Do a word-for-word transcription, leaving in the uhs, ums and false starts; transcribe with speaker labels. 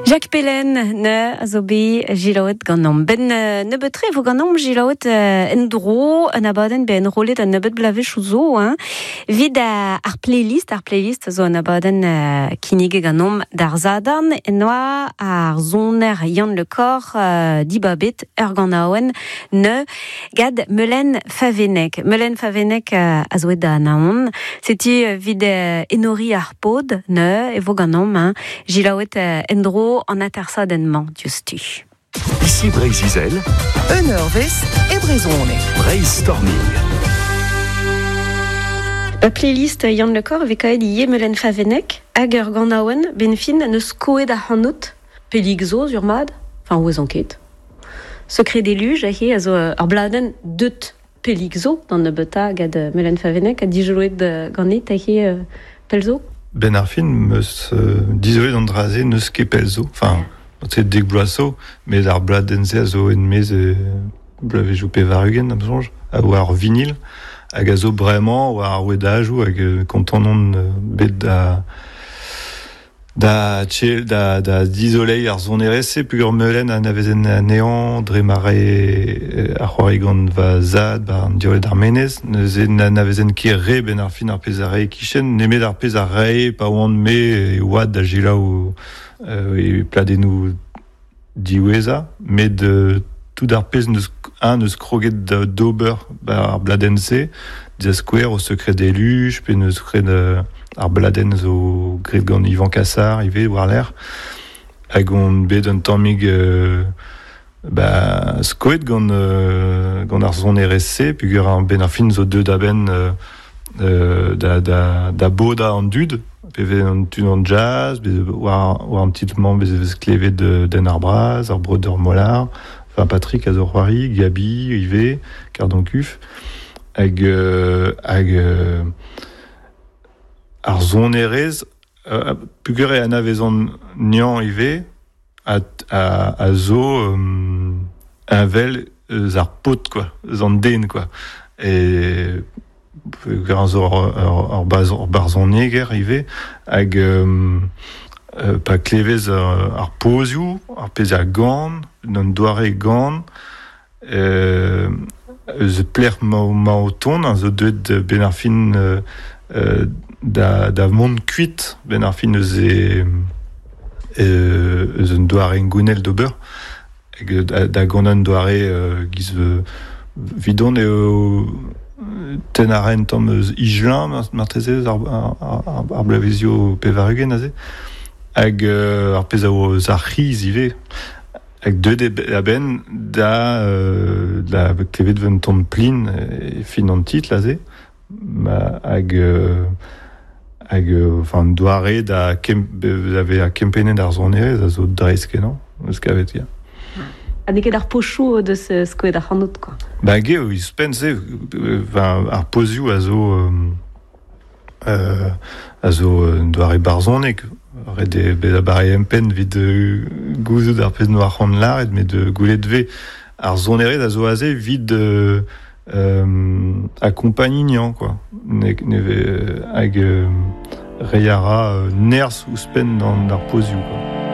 Speaker 1: Jacques Pelen ne a zo be gilaoet gant ben ne betre vo gant gilaoet en dro an abaden ben rolet an nebet blavech zo hein vid ar playlist ar playlist zo an abaden kinige gant d'ar zadan en noa ar zoner Yann Le Cor di babet ur gant aouen ne gad Melen Favenec Melen Favenec a zo da naon seti vid enori ar pod ne e vo gant hein gilaoet en dro en atarsadennement justu.
Speaker 2: Ici Breizizel,
Speaker 3: un Eurvest et Brezone.
Speaker 2: Brainstorming.
Speaker 1: La playlist Yann Le Cor ve kaet ie Melen Favenec hag ur gant aouen ben fin neus koet a c'hanout pelig zo sur mad, enfin ouz anket. Secret des luges a he a zo ar bladen deut pelig zo dan ne beta gad Melen Favenec a dijoloet ganit a he pel zo.
Speaker 4: Ben ar fin meus euh, dizoet an draze neus ket pel zo. Enfin, c'est deg bloaso, mais ar bladenze a zo en mez e blavejou pe varugen, am sonj, a oa ar vinil, hag a zo bremañ oa ar wedajou, hag kontanon euh, bet da da tchel, da, da dizolei ar zonerese, pugur melen a navezen a nean, dre mare euh, ar c'hoarigan va zad, ba an diolet ar menez, neuzen a navezen ket re ben ar fin ar pez ar re kichen, nemet ar pez ar re, pa oan me e oad da jelaou euh, e pladenou diweza, met de tout ar pez neus, un neus kroget d'ober ba ar bladense, dizaz kouer au secret des luges, pe neus kret de ar bladen zo gret gant Ivan Cassar, ive war l'air, hag on bet un tammig euh, ba skoet gant, euh, gant ar zonerese, pugur an ben ar fin zo deud a ben euh, euh, da, da, da boda an dud, pe ve an dud an jazz, war, war an petit man bez eus klevet de, den ar braz, ar broder molar, enfin Patrick a zo c'hoari, Gabi, ive, kardon kuf, hag, euh, hag euh, ar zonerez, euh, pugur e anavezan nian ive, a, a, a zo um, invel eus ar pot, quoi, eus an den, quoi. Et pugur an zo ar barzon neger ive, hag um, euh, pa klevez ar, ar pozioù, ar pez a gant, n'an doare gant, euh, eus pler ma, ma o ton, an zo deuet ben ar fin euh, euh, da, da mont kuit ben ar fin eus e euh, eus un doare gounel d'ober hag da, da gant un doare euh, giz euh, vidon eo ten a ren tamm eus ijelin martezez ar, ar, ar, ar blavezio pe varugen aze hag euh, ar pez a oz ar c'hiz ive hag deuet a ben da euh, da klevet ven ton plin e fin an tit laze ma hag euh, hag enfin doare da kem ave a kempenet ar zonerez a zo dreiz kenan eus kavet ya.
Speaker 1: A ne ket ar pochou de ce skoet ar c'hanout quoi.
Speaker 4: Ba ge o eus pense enfin ar pozioù a zo euh, a zo doare barzonek ret de bet a bare empen vid gouzout ar pez noar c'hant laret met de goulet ve ar zonerez a zo aze vid euh, euh, accompagnant quoi ne, ne hag euh, reiara euh, nerz ouspenn dans ar pozioù quoi.